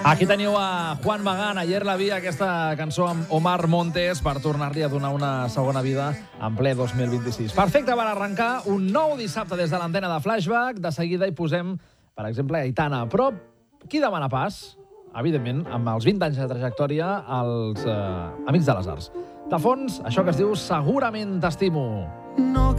Aquí teniu a Juan Magán, Ayer la vi, aquesta cançó amb Omar Montes per tornar-li a donar una segona vida en ple 2026. Perfecte per arrencar un nou dissabte des de l'antena de Flashback. De seguida hi posem, per exemple, Aitana. Però qui demana pas? Evidentment, amb els 20 anys de trajectòria, els Amics de les Arts. De fons, això que es diu Segurament t'estimo. No